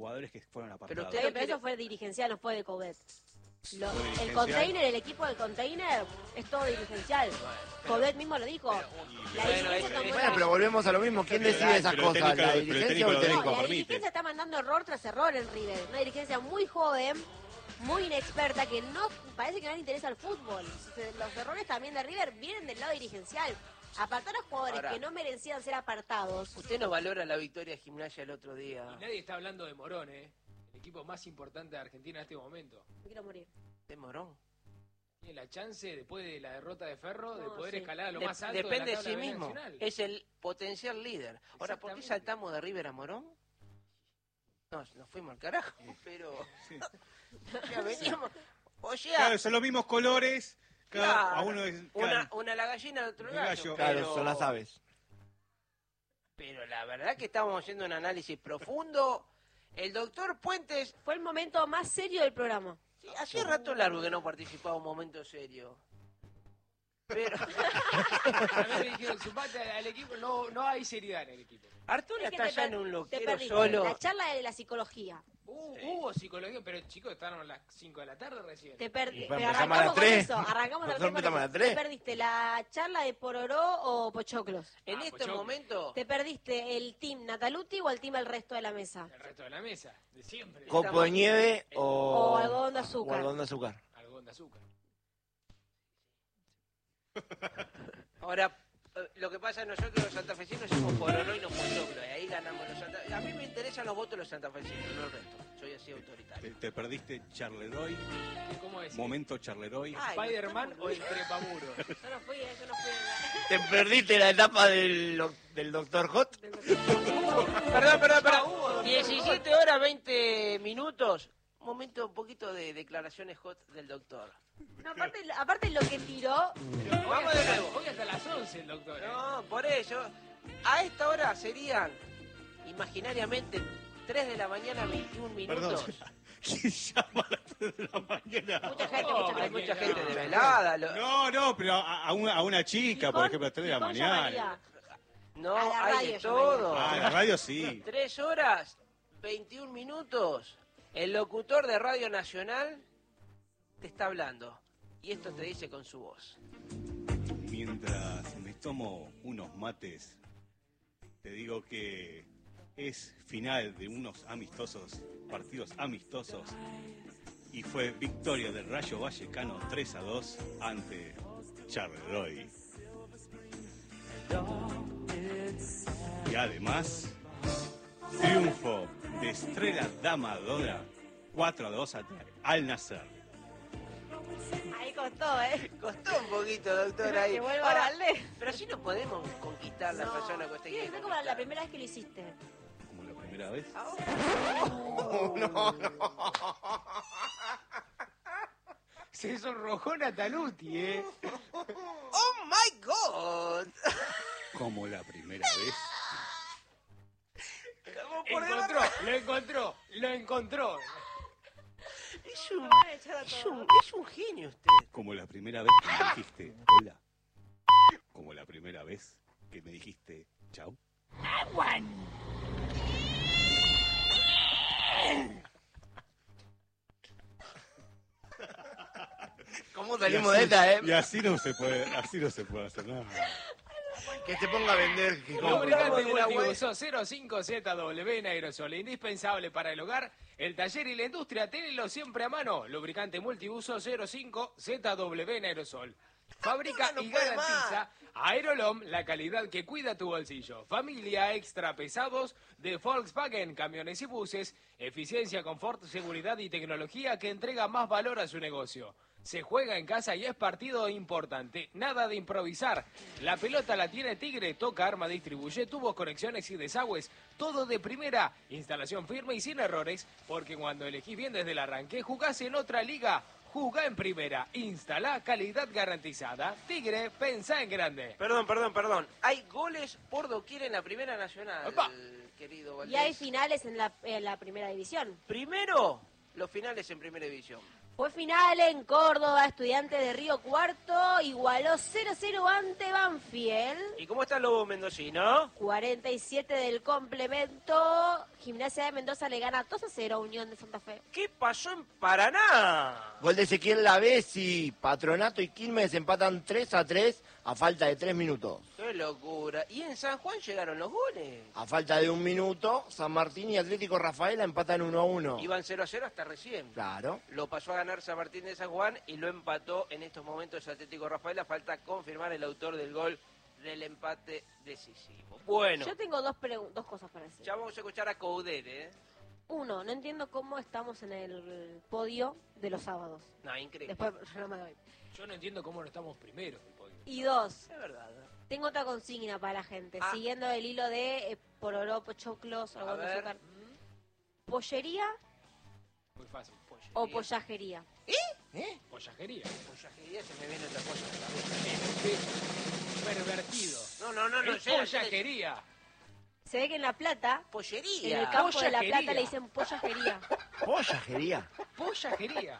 jugadores que fueron Pero apartados. usted- Pero eso fue dirigencial, no fue de Coudet. El dirigencial. container, el equipo del container es todo dirigencial. Coudet mismo lo dijo. La dirigencia tomó Bueno, pero volvemos a lo mismo. ¿Quién decide esas Pero el cosas? técnico- ¿La pero el dirigencia técnico o el lo técnico? deja. la permite. dirigencia está mandando error tras error en River. Una dirigencia muy joven, muy inexperta, que no parece que no le interesa el fútbol. Los errores también de River vienen del lado dirigencial. Apartar a jugadores Ahora, que no merecían ser apartados. Usted no valora la victoria de Gimnasia el otro día. Y nadie está hablando de Morón, el equipo más importante de Argentina en este momento. Me quiero morir. De Morón. Tiene la chance, después de la derrota de Ferro, de No, poder sí. escalar a lo más alto Depende de de la sí tabla mismo. nacional. Es el potencial líder. Ahora, ¿por qué Exactamente. saltamos de River a Morón? No, nos fuimos al carajo, pero... Sí. Ya veníamos... O sea, Claro, son los mismos colores. claro, A uno es, una la gallina, otro el El gallo. gallo. Claro, son las aves. Pero la verdad que estábamos haciendo un análisis profundo. El doctor Puentes... Fue el momento más serio del programa. Sí, hacía rato largo que no participaba en un momento serio. Pero... A mí me dijeron, sumate al equipo, no hay seriedad en el equipo. Arturo Es que está te ya per- en un te loquero perdiste. solo. La charla de la psicología. Hubo psicología, pero chicos, estaban a las 5 de la tarde recién. Te perdiste. Bueno, Pero empezamos a las arrancamos con 3. eso. Arrancamos Nosotros con empezamos a eso. las 3. Te perdiste la charla de Pororó o Pochoclos. En Ah, este Pochoclo. momento... Te perdiste el team Nataluti o el team el resto de la mesa. El resto de la mesa, de siempre. ¿Copo de nieve O algodón de o azúcar. algodón de azúcar? Algodón de azúcar. Ahora, lo que pasa es que nosotros los santafesinos somos Pororó y no Pochoclo, y ahí ganamos los santafesinos. A mí me interesan los votos de los santafesinos, no el resto. Soy así autoritario. te perdiste Charleroi, ¿Cómo decir? momento Charleroi. Ay, ¿Spider-Man no o el estamos- trepamuro? Yo no fui. ¿Te perdiste la etapa del Doctor Hot? Perdón. 17 horas 20 minutos. Un momento, un poquito de declaraciones hot del doctor. No, aparte lo que tiró. Pero Vamos de nuevo. Hoy hasta las 11 el doctor. No, por ello, a esta hora serían, imaginariamente, 3 de la mañana, 21 Perdón. minutos. ¿Quién llama a las 3 de la mañana? Mucha gente, No, mucha Hay gente. mucha gente de velada. No, pero a una chica, por ejemplo, a las 3 de la Gijón mañana. llamaría. No, A la hay radio de yo todo. Ah, en la radio sí. 3 horas, 21 minutos. El locutor de Radio Nacional te está hablando. Y esto te dice con su voz. Mientras me tomo unos mates, te digo que es final de unos partidos amistosos, y fue victoria del Rayo Vallecano 3-2 ante Charleroi. Y además, triunfo de Estrella Damadora 4-2 ante Al Nassr. Ahí costó, Costó un poquito, doctor, ahí. Que vuelva Ahora, Valdés. pero así no podemos conquistar la persona que usted Tiene que quiere ser como la conquistar. primera vez que lo hiciste. Como la primera vez. Se sonrojó Nataluti, ¡Oh, my God! Como la primera vez. Estamos por debajo. Lo encontró. Es un genio usted. Como la primera vez que me dijiste hola. Como la primera vez que me dijiste chau. ¿Cómo salimos de esta, Y así no se puede hacer nada. Que se ponga a vender. Que Lubricante Compramos de la multiuso 05ZW en aerosol, indispensable para el hogar, el taller y la industria. Tenelo siempre a mano. Lubricante multiuso 05ZW en aerosol. Fabrica Arturo no y puede garantiza Aerolom, la calidad que cuida tu bolsillo. Familia extra pesados de Volkswagen, camiones y buses. Eficiencia, confort, seguridad y tecnología que entrega más valor a su negocio. Se juega en casa y es partido importante. Nada de improvisar. La pelota la tiene Tigre, toca, arma, distribuye, tubos, conexiones y desagües. Todo de primera. Instalación firme y sin errores. Porque cuando elegís bien desde el arranque, jugás en otra liga. Jugá en primera. Instala calidad garantizada. Tigre, pensá en grande. Perdón. Hay goles por doquier en la Primera Nacional, ¡Opa! querido Y hay Valdés. finales en la primera división. Primero, los finales en Primera División. Fue final en Córdoba, Estudiantes de Río Cuarto igualó 0-0 ante Banfield. ¿Y cómo está el Lobo Mendocino? 47 del complemento, Gimnasia de Mendoza le gana 2-0 a Unión de Santa Fe. ¿Qué pasó en Paraná? Gol de Ezequiel Lavesi. Patronato y Quilmes empatan 3-3 a falta de 3 minutos. ¡Qué locura! ¿Y en San Juan llegaron los goles? A falta de 1 minuto, San Martín y Atlético Rafaela empatan 1-1. Iban 0-0 hasta recién. Claro. Lo pasó a ganar San Martín de San Juan y lo empató en estos momentos Atlético Rafaela. Falta confirmar el autor del gol del empate decisivo. Bueno, Yo tengo dos cosas para decir. ya vamos a escuchar a Coudet, ¿eh? Uno, no entiendo cómo estamos en el podio de los sábados. No, increíble. Después no me doy. Yo no entiendo cómo no estamos primeros. Y dos, Es verdad. tengo otra consigna para la gente. Ah. Siguiendo el hilo de pororó, pochoclos, A algodón de ver. azúcar. ¿Pollería Muy fácil. o pollajería? Pollajería. Pollajería se me viene otra cosa. a la cabeza. Pervertido. No, Es llega, pollajería. Se ve que en La Plata, Pollería. en el campo de La Pollajería. Plata le dicen pollajería. Pollajería. Pollajería.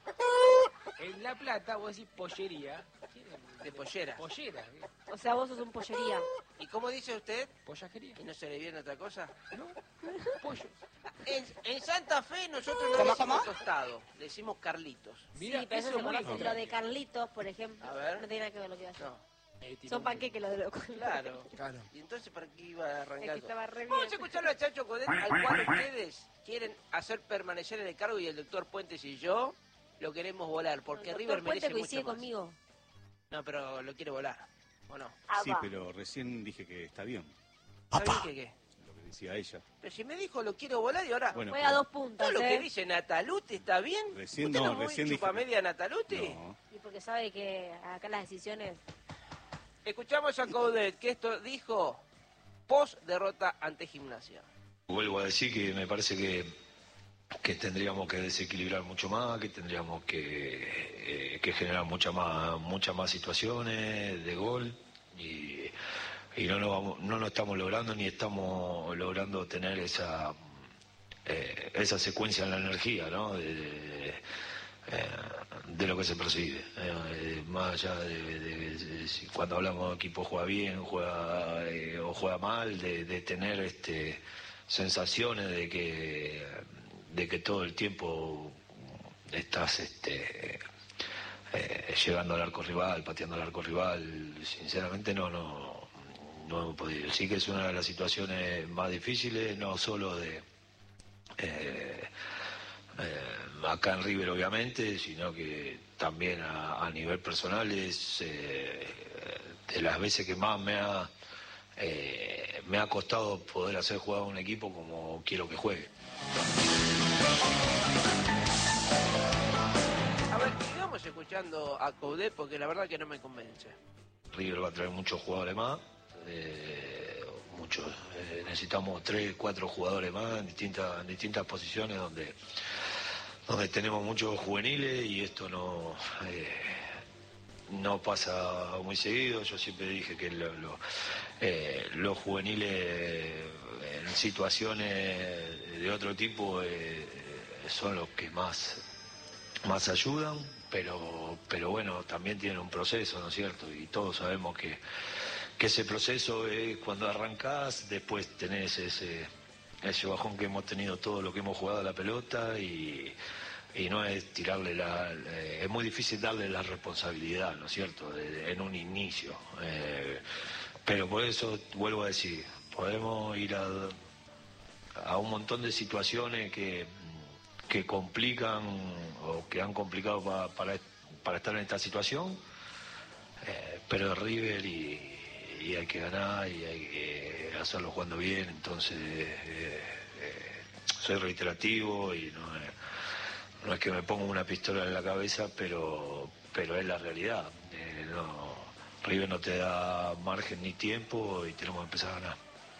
En La Plata vos decís pollería. De pollera. Pollera. O sea, vos sos un pollería. ¿Y cómo dice usted? Pollajería. ¿Y no se le viene otra cosa? No. Pollo. En Santa Fe nosotros no decimos tostado, le decimos Carlitos. Mira, Sí, pero eso eso se es muy conoce. Lo de Carlitos, por ejemplo, A ver. no tiene nada que ver lo que iba a decir. No, Son panqueques los de los claro. Claro. ¿Y entonces para qué iba a Es que arrancar? estaba re bien. Vamos a escucharlo a Chacho Codet, al cual ustedes quieren hacer permanecer en el cargo y el doctor Puentes y yo lo queremos volar, porque El River doctor Puente merece mucho coincide más. conmigo. No, pero lo quiere volar, ¿o no? Sí, pero recién dije que está bien, ¿Está bien que qué? lo que decía ella. Pero si me dijo lo quiero volar y ahora... Bueno, Juega pero- 2 puntos, ¿Todo lo que dice Nataluti está bien? Recién ¿Usted no, es muy recién dije chupamedia que- Nataluti? No, Y porque sabe que acá las decisiones... Escuchamos a Coudet, que esto dijo post derrota ante Gimnasia. Vuelvo a decir que me parece que tendríamos que desequilibrar mucho más, que tendríamos que generar muchas más situaciones de gol y no lo estamos logrando ni estamos logrando tener esa secuencia en la energía, ¿no? De lo que se percibe, más allá de si cuando hablamos de equipo juega bien, o juega mal, de tener sensaciones de que todo el tiempo estás llegando al arco rival, pateando al arco rival. Sinceramente no hemos podido. Sí que es una de las situaciones más difíciles, no solo acá en River obviamente, sino que también a nivel personal es de las veces que más me ha costado poder hacer jugar a un equipo como quiero que juegue. A ver, sigamos escuchando a Coudet porque la verdad que no me convence. River va a traer muchos jugadores más, muchos. Necesitamos 3, 4 jugadores más en distintas posiciones donde tenemos muchos juveniles y esto no pasa muy seguido. Yo siempre dije que los juveniles en situaciones de otro tipo son los que más ayudan, pero bueno, también tienen un proceso, ¿no es cierto? Y todos sabemos que ese proceso es cuando arrancás, después tenés ese bajón que hemos tenido todo lo que hemos jugado a la pelota y no es tirarle es muy difícil darle la responsabilidad, ¿no es cierto?, en un inicio. Pero por eso vuelvo a decir, podemos ir a un montón de situaciones que complican o que han complicado para estar en esta situación, pero es River y hay que ganar y hay que hacerlo jugando bien. Entonces soy reiterativo y no es que me ponga una pistola en la cabeza, pero es la realidad. River no te da margen ni tiempo y tenemos que empezar a ganar.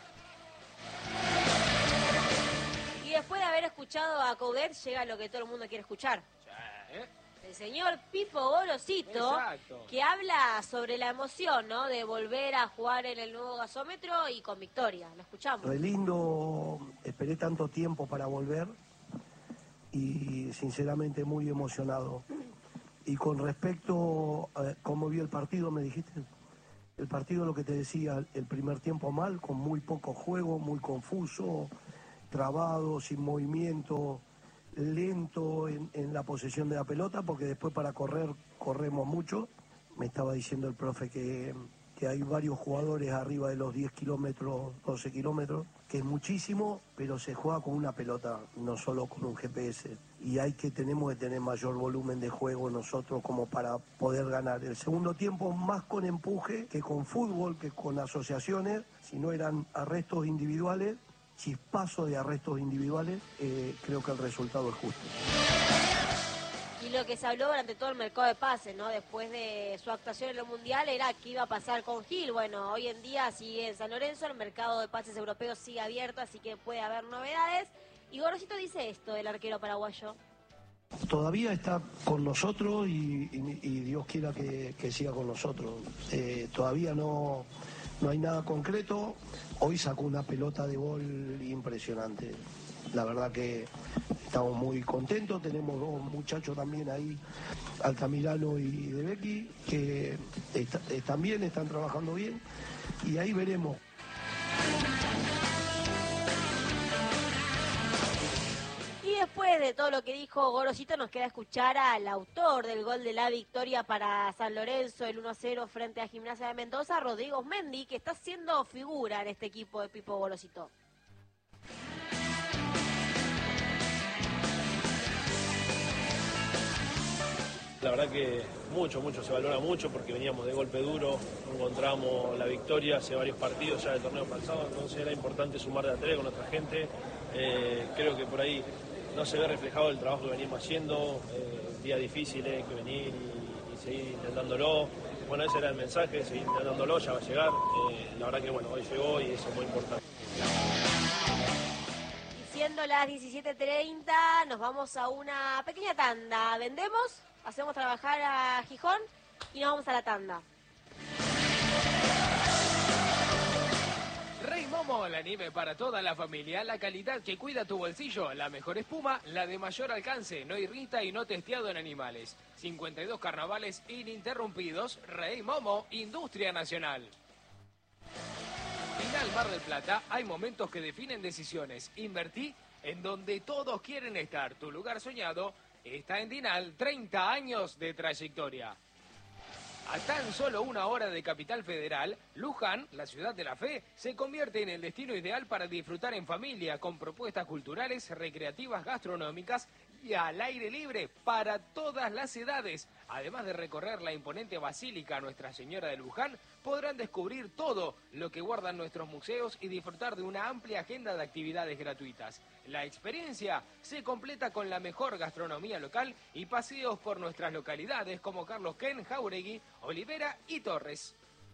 Y después de haber escuchado a Coudet, llega lo que todo el mundo quiere escuchar. El señor Pipo Gorosito, Exacto. que habla sobre la emoción, ¿no?, de volver a jugar en el nuevo gasómetro y con victoria. Lo escuchamos. Re lindo, esperé tanto tiempo para volver y sinceramente muy emocionado. Y con respecto a cómo vi el partido, me dijiste, el partido, lo que te decía, el primer tiempo mal, con muy poco juego, muy confuso, trabado, sin movimiento, lento en la posesión de la pelota, porque después para correr, corremos mucho. Me estaba diciendo el profe que hay varios jugadores arriba de los 10 kilómetros, 12 kilómetros, que es muchísimo, pero se juega con una pelota, no solo con un GPS. Y tenemos que tener mayor volumen de juego nosotros como para poder ganar. El segundo tiempo más con empuje que con fútbol, que con asociaciones, si no eran arrestos individuales, chispazo de arrestos individuales, creo que el resultado es justo. Y lo que se habló durante todo el mercado de pases, ¿no? Después de su actuación en el Mundial, era qué iba a pasar con Gil. Bueno, hoy en día sigue en San Lorenzo, el mercado de pases europeos sigue abierto, así que puede haber novedades. Y Gorosito dice esto del arquero paraguayo. Todavía está con nosotros y Dios quiera que siga con nosotros. Todavía no hay nada concreto. Hoy sacó una pelota de gol impresionante. La verdad que estamos muy contentos. Tenemos dos muchachos también ahí, Altamirano y De Becky, que también están trabajando bien. Y ahí veremos. Después de todo lo que dijo Gorosito, nos queda escuchar al autor del gol de la victoria para San Lorenzo, el 1-0 frente a Gimnasia de Mendoza, Rodrigo Mendy, que está siendo figura en este equipo de Pipo Gorosito. La verdad que mucho, se valora mucho porque veníamos de golpe duro, encontramos la victoria hace varios partidos ya del torneo pasado, entonces era importante sumar de a tres con nuestra gente. Creo que por ahí no se ve reflejado el trabajo que venimos haciendo, días difíciles, que venir y seguir intentándolo. Bueno, ese era el mensaje, seguir intentándolo, ya va a llegar. La verdad que bueno, hoy llegó y eso es muy importante. Y siendo las 17:30, nos vamos a una pequeña tanda. Vendemos, hacemos trabajar a Gijón y nos vamos a la tanda. Rey Momo, el anime para toda la familia, la calidad que cuida tu bolsillo, la mejor espuma, la de mayor alcance, no irrita y no testeado en animales. 52 carnavales ininterrumpidos, Rey Momo, Industria Nacional. Final Mar del Plata, hay momentos que definen decisiones. Invertí en donde todos quieren estar. Tu lugar soñado está en Dinal, 30 años de trayectoria. A tan solo 1 hora de Capital Federal, Luján, la ciudad de la fe, se convierte en el destino ideal para disfrutar en familia, con propuestas culturales, recreativas, gastronómicas y al aire libre para todas las edades. Además de recorrer la imponente Basílica Nuestra Señora de Luján, podrán descubrir todo lo que guardan nuestros museos y disfrutar de una amplia agenda de actividades gratuitas. La experiencia se completa con la mejor gastronomía local y paseos por nuestras localidades como Carlos Ken, Jauregui, Olivera y Torres.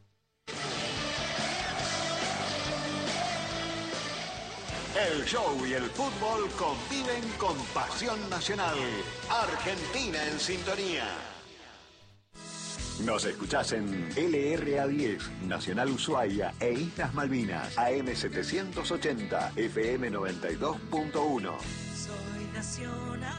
El show y el fútbol conviven con pasión nacional. Argentina en sintonía. Nos escuchás en LRA10, Nacional Ushuaia e Islas Malvinas, AM 780, FM 92.1. Soy nacional.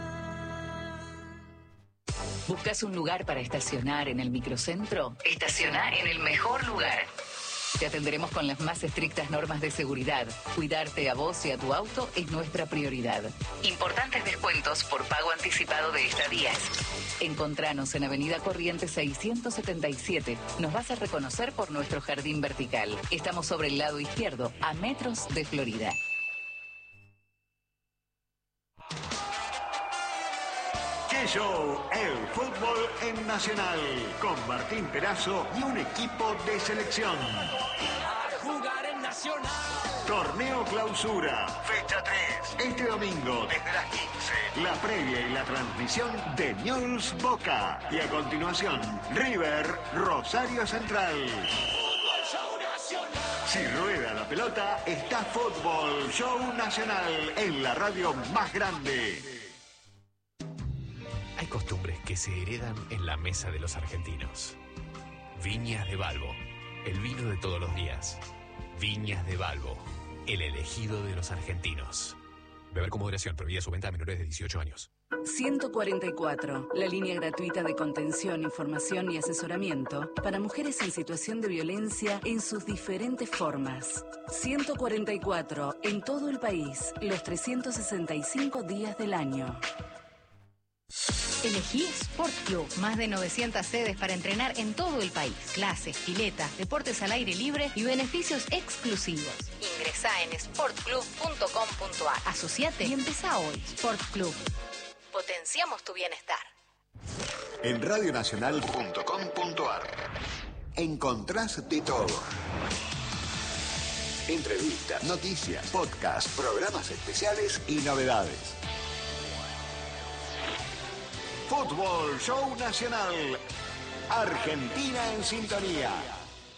¿Buscas un lugar para estacionar en el microcentro? Estaciona en el mejor lugar. Te atenderemos con las más estrictas normas de seguridad. Cuidarte a vos y a tu auto es nuestra prioridad. Importantes descuentos por pago anticipado de estadías. Encontranos en Avenida Corrientes 677. Nos vas a reconocer por nuestro jardín vertical. Estamos sobre el lado izquierdo, a metros de Florida. ¡Qué show! El fútbol en Nacional, con Martín Perazo y un equipo de selección. Jugar en Nacional. Torneo Clausura, fecha 3. Este domingo, desde las 15, la previa y la transmisión de Newell's Boca. Y a continuación, River Rosario Central. Fútbol Show Nacional. Si rueda la pelota, está Fútbol Show Nacional en la radio más grande. Hay costumbres que se heredan en la mesa de los argentinos. Viñas de Balbo, el vino de todos los días. Viñas de Balbo, el elegido de los argentinos. Beber con moderación. Prohibida su venta a menores de 18 años. 144, la línea gratuita de contención, información y asesoramiento para mujeres en situación de violencia en sus diferentes formas. 144, en todo el país, los 365 días del año. Elegí Sport Club. Más de 900 sedes para entrenar en todo el país. Clases, piletas, deportes al aire libre y beneficios exclusivos. Ingresá en sportclub.com.ar. Asociate y empezá hoy. Sport Club. Potenciamos tu bienestar. En radionacional.com.ar encontrás de todo. Entrevistas, noticias, podcasts, programas especiales y novedades. Fútbol Show Nacional. Argentina en sintonía.